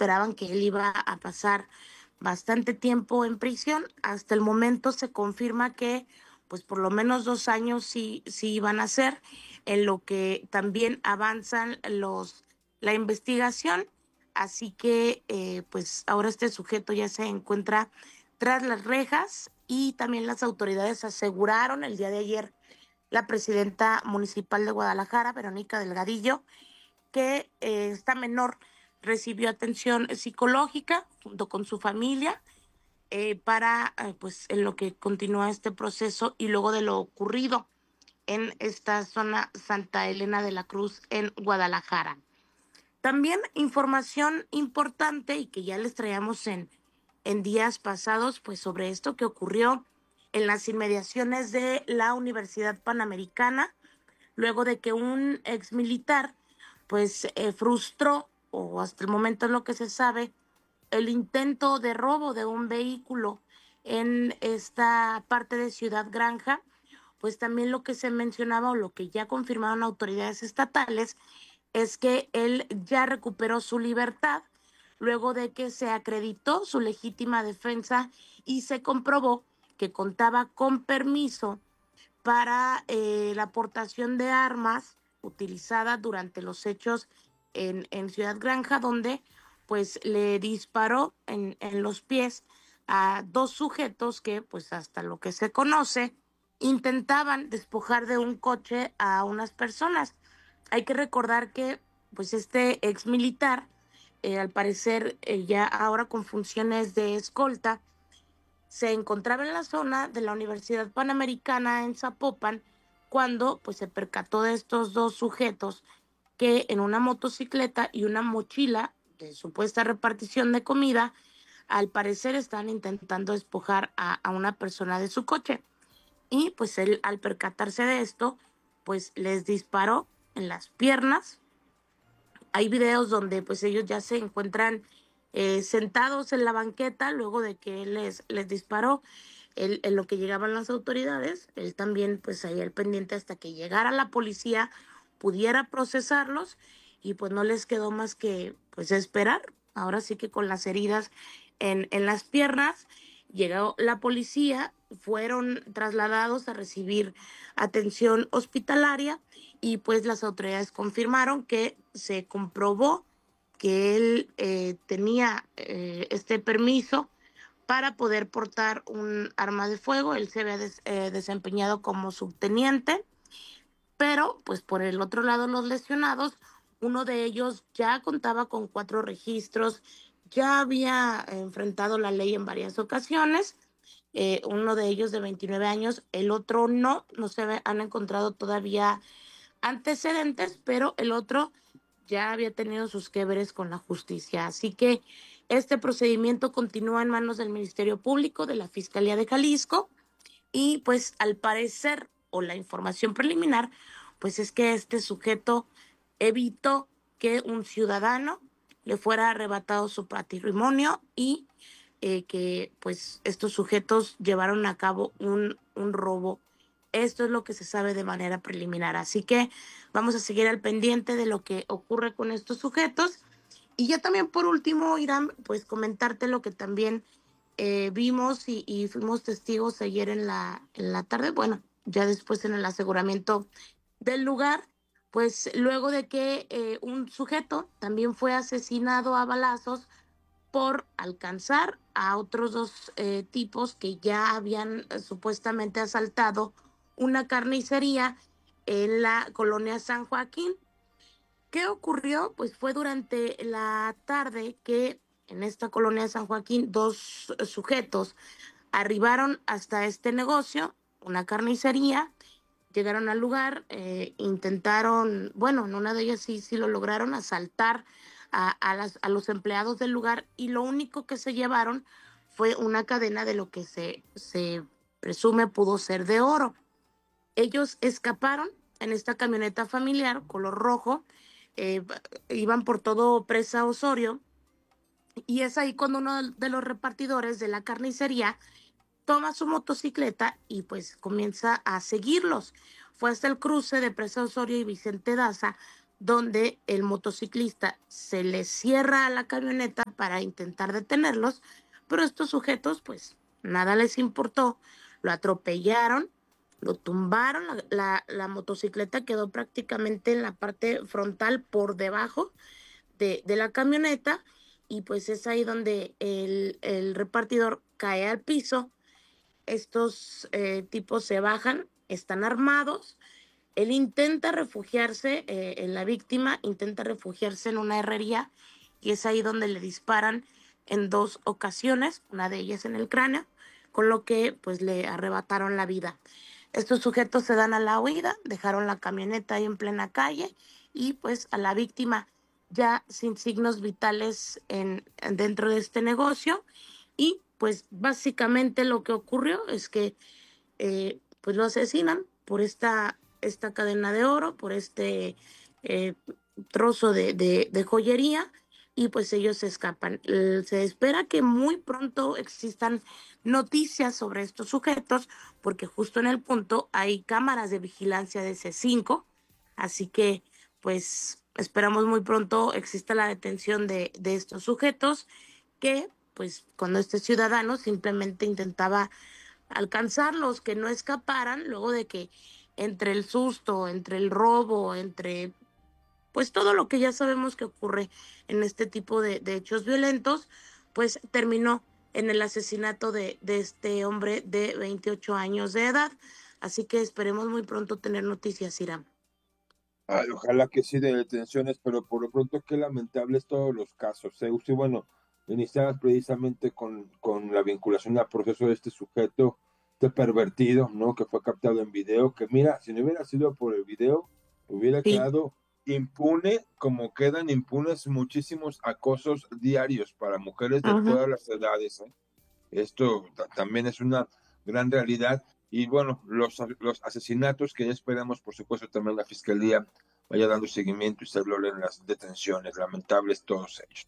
esperaban que él iba a pasar bastante tiempo en prisión. Hasta el momento se confirma que pues por lo menos 2 años sí iban a ser, en lo que también avanzan la investigación. Así que pues ahora este sujeto ya se encuentra tras las rejas y también las autoridades aseguraron el día de ayer, la presidenta municipal de Guadalajara, Verónica Delgadillo, que esta menor recibió atención psicológica junto con su familia para pues en lo que continúa este proceso y luego de lo ocurrido en esta zona Santa Elena de la Cruz en Guadalajara. También información importante y que ya les traíamos en días pasados, pues sobre esto que ocurrió en las inmediaciones de la Universidad Panamericana, luego de que un ex militar pues frustró, o hasta el momento es lo que se sabe, el intento de robo de un vehículo en esta parte de Ciudad Granja. Pues también lo que se mencionaba o lo que ya confirmaron autoridades estatales es que él ya recuperó su libertad luego de que se acreditó su legítima defensa y se comprobó que contaba con permiso para la aportación de armas utilizada durante los hechos en Ciudad Granja, donde pues le disparó en los pies a dos sujetos que pues hasta lo que se conoce intentaban despojar de un coche a unas personas. Hay que recordar que pues este ex militar, al parecer ya ahora con funciones de escolta, se encontraba en la zona de la Universidad Panamericana en Zapopan cuando pues se percató de estos dos sujetos que en una motocicleta y una mochila de supuesta repartición de comida, al parecer están intentando despojar a una persona de su coche. Y pues él, al percatarse de esto, pues les disparó en las piernas. Hay videos donde pues ellos ya se encuentran sentados en la banqueta luego de que él les disparó. Él, en lo que llegaban las autoridades, él también pues ahí al pendiente hasta que llegara la policía, pudiera procesarlos y pues no les quedó más que pues esperar. Ahora sí que con las heridas en las piernas, llegó la policía, fueron trasladados a recibir atención hospitalaria y pues las autoridades confirmaron que se comprobó que él tenía este permiso para poder portar un arma de fuego. Él se había desempeñado como subteniente, pero pues por el otro lado los lesionados, uno de ellos ya contaba con 4 registros, ya había enfrentado la ley en varias ocasiones, uno de ellos de 29 años, el otro no se han encontrado todavía antecedentes, pero el otro ya había tenido sus que veres con la justicia. Así que este procedimiento continúa en manos del Ministerio Público, de la Fiscalía de Jalisco, y pues al parecer, o la información preliminar, pues es que este sujeto evitó que un ciudadano le fuera arrebatado su patrimonio y que pues estos sujetos llevaron a cabo un robo. Esto es lo que se sabe de manera preliminar. Así que vamos a seguir al pendiente de lo que ocurre con estos sujetos. Y ya también por último, Irán, pues comentarte lo que también vimos y fuimos testigos ayer en la tarde, bueno, ya después en el aseguramiento del lugar, pues luego de que un sujeto también fue asesinado a balazos por alcanzar a otros dos tipos que ya habían supuestamente asaltado una carnicería en la colonia San Joaquín. ¿Qué ocurrió? Pues fue durante la tarde que en esta colonia de San Joaquín dos sujetos arribaron hasta este negocio, una carnicería, llegaron al lugar, intentaron, bueno, en una de ellas sí lo lograron asaltar a los empleados del lugar y lo único que se llevaron fue una cadena de lo que se presume pudo ser de oro. Ellos escaparon en esta camioneta familiar color rojo, eh, iban por todo Presa Osorio, y es ahí cuando uno de los repartidores de la carnicería toma su motocicleta y pues comienza a seguirlos. Fue hasta el cruce de Presa Osorio y Vicente Daza, donde el motociclista se le cierra a la camioneta para intentar detenerlos, pero estos sujetos pues nada les importó, lo atropellaron, lo tumbaron, la motocicleta quedó prácticamente en la parte frontal por debajo de la camioneta, y pues es ahí donde el repartidor cae al piso. Estos tipos se bajan, están armados. Él intenta refugiarse, en la víctima intenta refugiarse en una herrería, y es ahí donde le disparan en 2 ocasiones, una de ellas en el cráneo, con lo que pues le arrebataron la vida. Estos sujetos se dan a la huida, dejaron la camioneta ahí en plena calle, y pues a la víctima ya sin signos vitales dentro de este negocio. Y pues básicamente lo que ocurrió es que pues lo asesinan por esta cadena de oro, por este eh, trozo de joyería, y pues ellos se escapan. Se espera que muy pronto existan noticias sobre estos sujetos, porque justo en el punto hay cámaras de vigilancia de C5, así que pues esperamos muy pronto exista la detención de estos sujetos, que pues cuando este ciudadano simplemente intentaba alcanzarlos, que no escaparan, luego de que entre el susto, entre el robo, entre pues todo lo que ya sabemos que ocurre en este tipo de hechos violentos, pues terminó en el asesinato de este hombre de 28 años de edad. Así que esperemos muy pronto tener noticias, Iram. Ay, ojalá que sí de detenciones, pero por lo pronto qué lamentables todos los casos. Sí, bueno, iniciadas precisamente con la vinculación al proceso de este sujeto, este pervertido, ¿no? Que fue captado en video, que mira, si no hubiera sido por el video, hubiera Sí. quedado impune, como quedan impunes muchísimos acosos diarios para mujeres de Ajá. todas las edades, ¿eh? Esto también es una gran realidad. Y bueno, los asesinatos que ya esperamos, por supuesto, también la fiscalía vaya dando seguimiento y se logren las detenciones, lamentables todos ellos.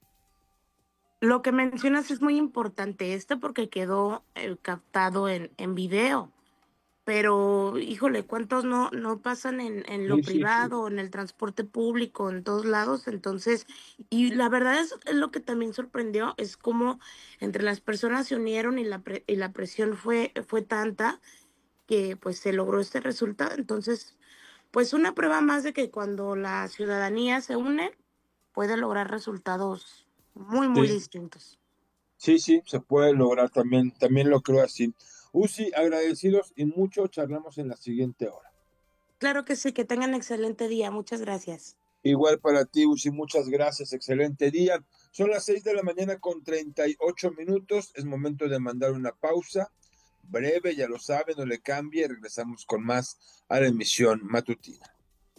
Lo que mencionas es muy importante, porque quedó captado en video. Pero, híjole, ¿cuántos no pasan en lo Sí, sí, sí. privado, en el transporte público, en todos lados? Entonces, y la verdad es lo que también sorprendió, es cómo entre las personas se unieron, y la presión fue tanta que pues se logró este resultado. Entonces, pues una prueba más de que cuando la ciudadanía se une, puede lograr resultados muy, muy Sí, distintos. sí, sí, se puede lograr también, también lo creo así. Uzi, agradecidos y mucho, charlamos en la siguiente hora. Claro que sí, que tengan excelente día. Muchas gracias. Igual para ti, Uzi, muchas gracias, excelente día. Son las 6 de la mañana con 38 minutos, es momento de mandar una pausa breve, ya lo saben, no le cambie, regresamos con más a la emisión matutina.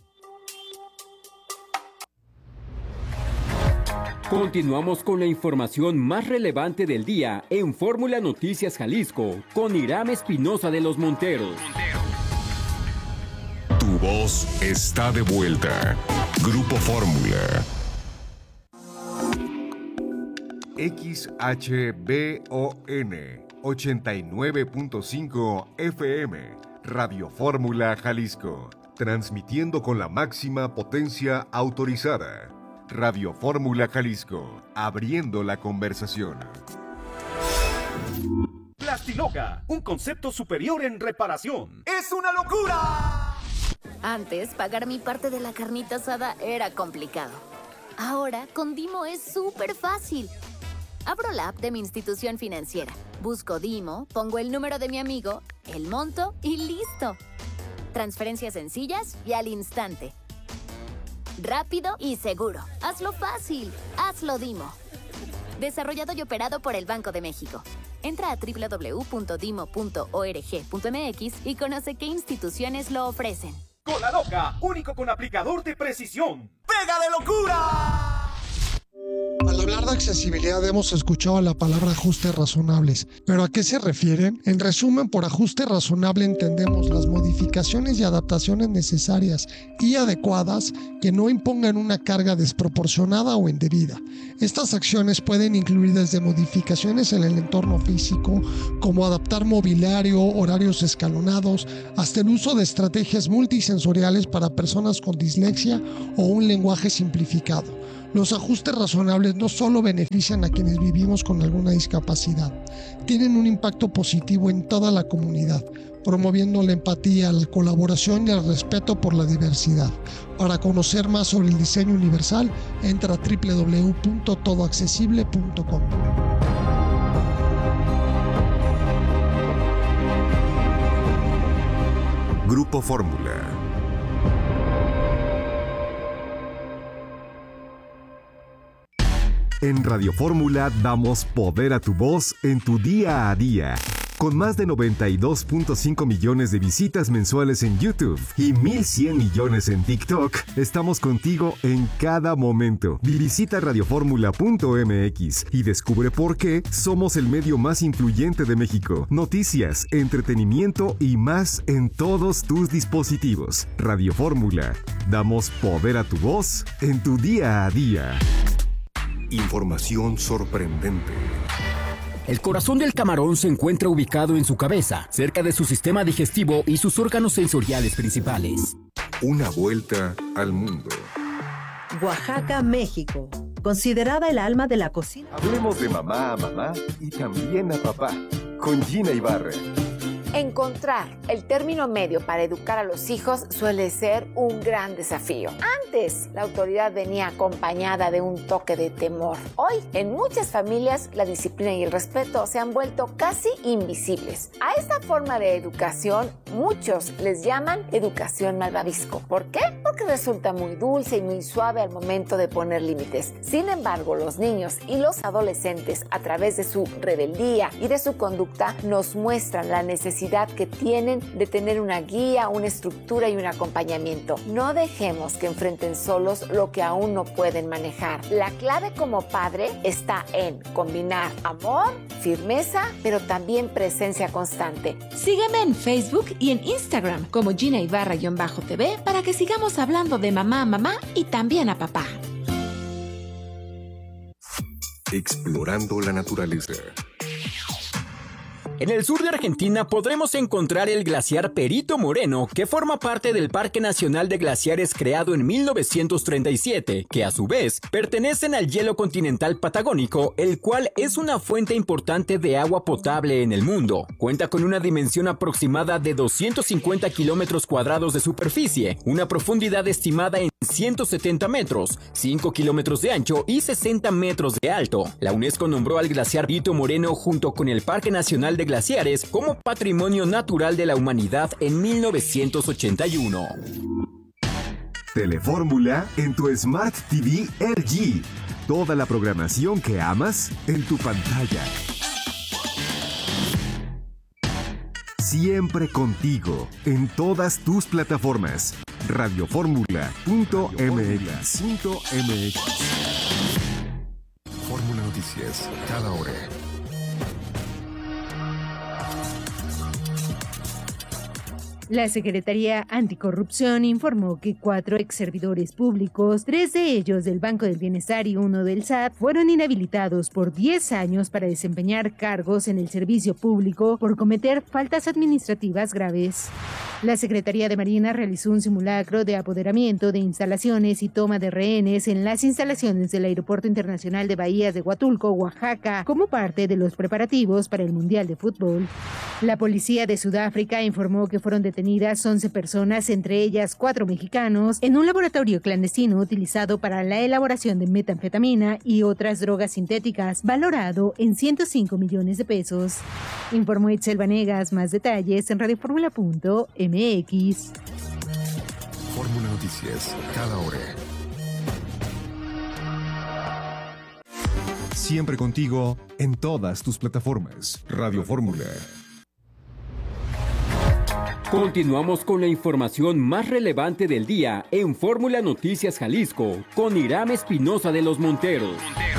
Continuamos con la información más relevante del día en Fórmula Noticias Jalisco con Iram Espinosa de los Monteros. Tu voz está de vuelta. Grupo Fórmula. XHBON 89.5 FM. Radio Fórmula Jalisco. Transmitiendo con la máxima potencia autorizada. Radio Fórmula Jalisco, abriendo la conversación. Plastiloca, un concepto superior en reparación. ¡Es una locura! Antes, pagar mi parte de la carnita asada era complicado. Ahora, con Dimo es súper fácil. Abro la app de mi institución financiera, busco Dimo, pongo el número de mi amigo, el monto y listo. Transferencias sencillas y al instante. Rápido y seguro. Hazlo fácil. Hazlo Dimo. Desarrollado y operado por el Banco de México. Entra a www.dimo.org.mx y conoce qué instituciones lo ofrecen. Cola Loca, único con aplicador de precisión. ¡Pega de locura! Al hablar de accesibilidad hemos escuchado la palabra ajustes razonables, pero ¿a qué se refieren? En resumen, por ajuste razonable entendemos las modificaciones y adaptaciones necesarias y adecuadas que no impongan una carga desproporcionada o indebida. Estas acciones pueden incluir desde modificaciones en el entorno físico, como adaptar mobiliario, horarios escalonados, hasta el uso de estrategias multisensoriales para personas con dislexia o un lenguaje simplificado. Los ajustes razonables no solo benefician a quienes vivimos con alguna discapacidad, tienen un impacto positivo en toda la comunidad, promoviendo la empatía, la colaboración y el respeto por la diversidad. Para conocer más sobre el diseño universal, entra a www.todoaccesible.com. Grupo Fórmula. En Radio Fórmula damos poder a tu voz en tu día a día. Con más de 92.5 millones de visitas mensuales en YouTube y 1.100 millones en TikTok, estamos contigo en cada momento. Visita radioformula.mx y descubre por qué somos el medio más influyente de México. Noticias, entretenimiento y más en todos tus dispositivos. Radio Fórmula. Damos poder a tu voz en tu día a día. Información sorprendente. El corazón del camarón se encuentra ubicado en su cabeza, cerca de su sistema digestivo y sus órganos sensoriales principales. Una vuelta al mundo. Oaxaca, México. Considerada el alma de la cocina. Hablemos de mamá a mamá y también a papá, con Gina Ibarra. Encontrar el término medio para educar a los hijos suele ser un gran desafío. Antes, la autoridad venía acompañada de un toque de temor. Hoy, en muchas familias, la disciplina y el respeto se han vuelto casi invisibles. A esta forma de educación, muchos les llaman educación malvavisco. ¿Por qué? Porque resulta muy dulce y muy suave al momento de poner límites. Sin embargo, los niños y los adolescentes, a través de su rebeldía y de su conducta, nos muestran la necesidad que tienen de tener una guía, una estructura y un acompañamiento. No dejemos que enfrenten solos lo que aún no pueden manejar. La clave como padre está en combinar amor, firmeza, pero también presencia constante. Sígueme en Facebook y en Instagram como Gina Ibarra-TV para que sigamos hablando de mamá a mamá y también a papá. Explorando la naturaleza. En el sur de Argentina podremos encontrar el glaciar Perito Moreno, que forma parte del Parque Nacional de Glaciares creado en 1937, que a su vez pertenecen al hielo continental patagónico, el cual es una fuente importante de agua potable en el mundo. Cuenta con una dimensión aproximada de 250 kilómetros cuadrados de superficie, una profundidad estimada en 170 metros, 5 kilómetros de ancho y 60 metros de alto. La UNESCO nombró al glaciar Perito Moreno junto con el Parque Nacional de Glaciares como Patrimonio Natural de la Humanidad en 1981. Telefórmula en tu Smart TV LG. Toda la programación que amas en tu pantalla. Siempre contigo en todas tus plataformas. Radioformula.mx. Fórmula Noticias, cada hora. La Secretaría Anticorrupción informó que 4 exservidores públicos, 3 de ellos del Banco del Bienestar y 1 del SAT, fueron inhabilitados por 10 años para desempeñar cargos en el servicio público por cometer faltas administrativas graves. La Secretaría de Marina realizó un simulacro de apoderamiento de instalaciones y toma de rehenes en las instalaciones del Aeropuerto Internacional de Bahías de Huatulco, Oaxaca, como parte de los preparativos para el Mundial de Fútbol. La policía de Sudáfrica informó que fueron detenidas 11 personas, entre ellas 4 mexicanos, en un laboratorio clandestino utilizado para la elaboración de metanfetamina y otras drogas sintéticas, valorado en 105 millones de pesos. Informó Itzel Vanegas. Más detalles en radioformula.mx. Fórmula Noticias, cada hora. Siempre contigo en todas tus plataformas. Radio Fórmula. Continuamos con la información más relevante del día en Fórmula Noticias Jalisco con Irán Espinosa de los Monteros.